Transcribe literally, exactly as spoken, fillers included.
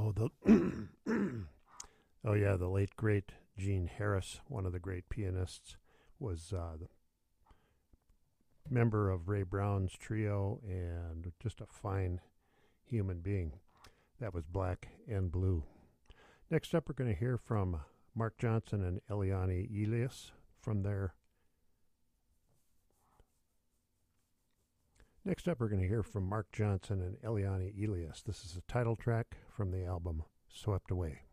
Oh, the oh yeah, the late great Gene Harris, one of the great pianists, was uh, the member of Ray Brown's trio and just a fine human being. That was Black and Blue. Next up, we're going to hear from Mark Johnson and Eliane Elias from their. Next up, we're going to hear from Mark Johnson and Eliane Elias. This is a title track from the album Swept Away.